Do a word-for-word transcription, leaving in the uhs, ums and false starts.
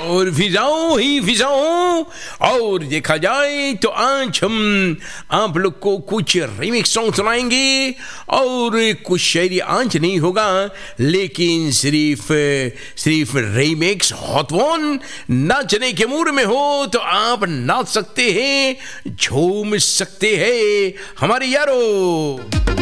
और फिजाओं ही फिजाओं। और देखा जाए तो आज हम आप लोग को कुछ रीमिक्स सॉन्ग सुनाएंगे और कुछ शायरी आज नहीं होगा, लेकिन सिर्फ सिर्फ रीमिक्स हॉट वन। नाचने के मूड में हो तो आप नाच सकते हैं, झूम सकते हैं हमारे यारों।